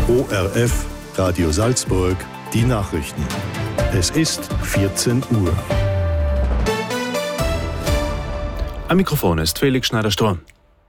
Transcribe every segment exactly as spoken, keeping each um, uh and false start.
O R F, Radio Salzburg, die Nachrichten. Es ist vierzehn Uhr. Am Mikrofon ist Felix Schneider-Sturm.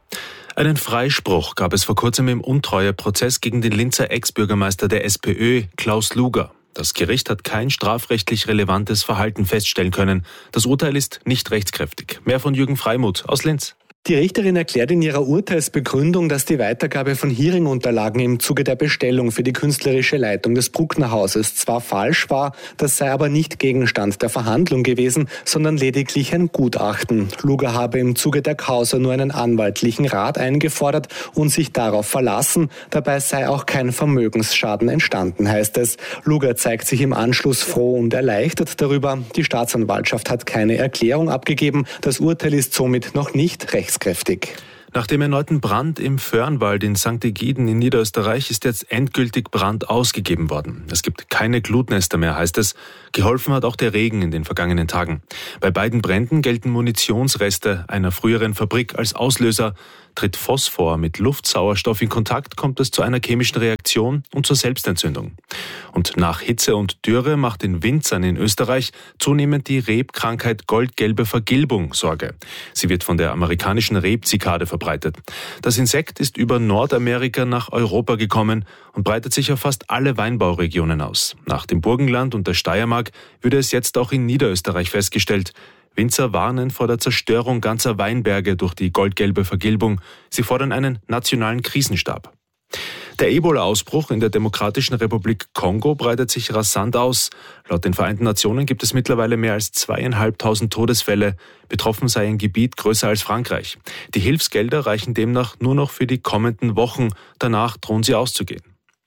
Einen Freispruch gab es vor kurzem im Untreueprozess gegen den Linzer Ex-Bürgermeister der SPÖ, Klaus Luger. Das Gericht hat kein strafrechtlich relevantes Verhalten feststellen können. Das Urteil ist nicht rechtskräftig. Mehr von Jürgen Freimuth aus Linz. Die Richterin erklärt in ihrer Urteilsbegründung, dass die Weitergabe von Hearing-Unterlagen im Zuge der Bestellung für die künstlerische Leitung des Bruckner-Hauses zwar falsch war, das sei aber nicht Gegenstand der Verhandlung gewesen, sondern lediglich ein Gutachten. Luger habe im Zuge der Causa nur einen anwaltlichen Rat eingefordert und sich darauf verlassen. Dabei sei auch kein Vermögensschaden entstanden, heißt es. Luger zeigt sich im Anschluss froh und erleichtert darüber. Die Staatsanwaltschaft hat keine Erklärung abgegeben. Das Urteil ist somit noch nicht rechtskräftig. Kräftig. Nach dem erneuten Brand im Föhrenwald in Sankt Egiden in Niederösterreich ist jetzt endgültig Brand ausgegeben worden. Es gibt keine Glutnester mehr, heißt es. Geholfen hat auch der Regen in den vergangenen Tagen. Bei beiden Bränden gelten Munitionsreste einer früheren Fabrik als Auslöser. Tritt Phosphor mit Luftsauerstoff in Kontakt, kommt es zu einer chemischen Reaktion und zur Selbstentzündung. Und nach Hitze und Dürre macht den Winzern in Österreich zunehmend die Rebkrankheit goldgelbe Vergilbung Sorge. Sie wird von der amerikanischen Rebzikade verbreitet. Das Insekt ist über Nordamerika nach Europa gekommen und breitet sich auf fast alle Weinbauregionen aus. Nach dem Burgenland und der Steiermark würde es jetzt auch in Niederösterreich festgestellt. Winzer warnen vor der Zerstörung ganzer Weinberge durch die goldgelbe Vergilbung. Sie fordern einen nationalen Krisenstab. Der Ebola-Ausbruch in der Demokratischen Republik Kongo breitet sich rasant aus. Laut den Vereinten Nationen gibt es mittlerweile mehr als zweieinhalbtausend Todesfälle. Betroffen sei ein Gebiet größer als Frankreich. Die Hilfsgelder reichen demnach nur noch für die kommenden Wochen. Danach drohen sie auszugehen.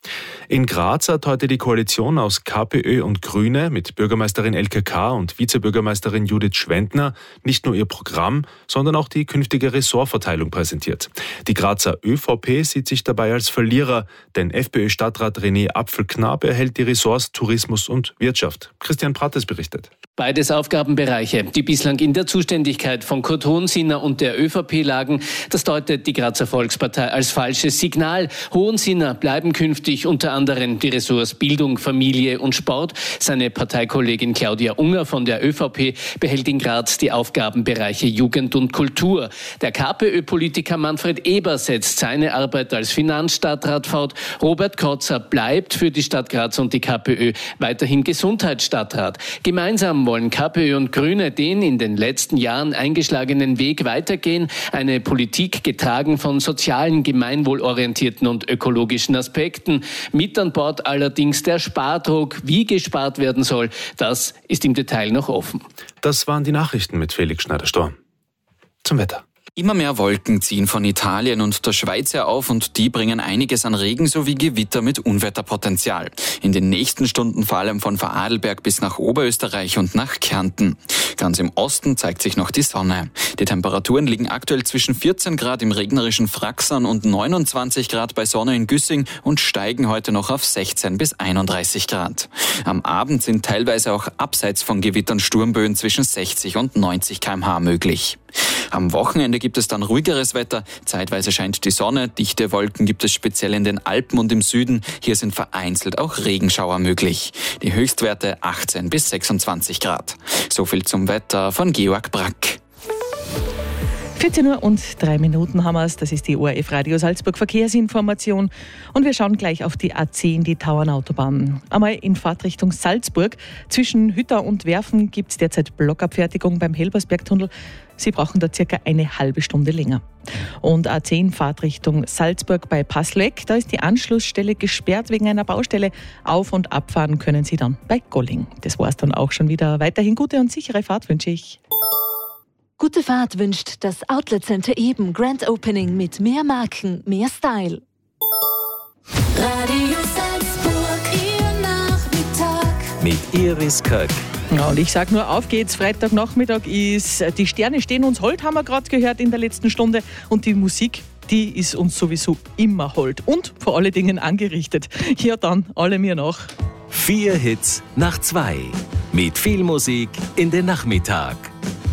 In Graz hat heute die Koalition aus KPÖ und Grüne mit Bürgermeisterin Elke K. und Vizebürgermeisterin Judith Schwendner nicht nur ihr Programm, sondern auch die künftige Ressortverteilung präsentiert. Die Grazer ÖVP sieht sich dabei als Verlierer, denn FPÖ-Stadtrat René Apfelknapp erhält die Ressorts Tourismus und Wirtschaft. Christian Prattes berichtet. Beides Aufgabenbereiche, die bislang in der Zuständigkeit von Kurt Hohensinner und der ÖVP lagen. Das deutet die Grazer Volkspartei als falsches Signal. Hohensinner bleiben künftig unter anderem die Ressorts Bildung, Familie und Sport. Seine Parteikollegin Claudia Unger von der ÖVP behält in Graz die Aufgabenbereiche Jugend und Kultur. Der KPÖ-Politiker Manfred Eber setzt seine Arbeit als Finanzstadtrat fort. Robert Kotzer bleibt für die Stadt Graz und die KPÖ weiterhin Gesundheitsstadtrat. Gemeinsam wollen KPÖ und Grüne den in den letzten Jahren eingeschlagenen Weg weitergehen. Eine Politik getragen von sozialen, gemeinwohlorientierten und ökologischen Aspekten. Mit an Bord allerdings der Spardruck. Wie gespart werden soll, das ist im Detail noch offen. Das waren die Nachrichten mit Felix Schneider-Sturm. Zum Wetter. Immer mehr Wolken ziehen von Italien und der Schweiz her auf und die bringen einiges an Regen sowie Gewitter mit Unwetterpotenzial. In den nächsten Stunden vor allem von Vorarlberg bis nach Oberösterreich und nach Kärnten. Ganz im Osten zeigt sich noch die Sonne. Die Temperaturen liegen aktuell zwischen vierzehn Grad im regnerischen Fraxern und neunundzwanzig Grad bei Sonne in Güssing und steigen heute noch auf sechzehn bis einunddreißig Grad. Am Abend sind teilweise auch abseits von Gewittern Sturmböen zwischen sechzig und neunzig Kilometer pro Stunde möglich. Am Wochenende gibt es dann ruhigeres Wetter. Zeitweise scheint die Sonne. Dichte Wolken gibt es speziell in den Alpen und im Süden. Hier sind vereinzelt auch Regenschauer möglich. Die Höchstwerte achtzehn bis sechsundzwanzig Grad. So viel zum Wetter von Georg Brack. vierzehn Uhr und drei Minuten haben wir es. Das ist die O R F Radio Salzburg Verkehrsinformation. Und wir schauen gleich auf die A zehn, die Tauernautobahn. Einmal in Fahrtrichtung Salzburg. Zwischen Hütter und Werfen gibt es derzeit Blockabfertigung beim Helbersbergtunnel. Sie brauchen da circa eine halbe Stunde länger. Und A zehn Fahrtrichtung Salzburg bei Passleck. Da ist die Anschlussstelle gesperrt wegen einer Baustelle. Auf- und abfahren können Sie dann bei Golling. Das war's dann auch schon wieder. Weiterhin gute und sichere Fahrt wünsche ich. Gute Fahrt wünscht das Outlet Center Eben Grand Opening mit mehr Marken, mehr Style. Radio Salzburg, Ihr Nachmittag. Mit Iris Köck. Ja, und ich sage nur, auf geht's. Freitagnachmittag ist, die Sterne stehen uns hold, haben wir gerade gehört in der letzten Stunde. Und die Musik, die ist uns sowieso immer hold. Und vor allen Dingen angerichtet. Ja dann, alle mir nach. Vier Hits nach zwei. Mit viel Musik in den Nachmittag.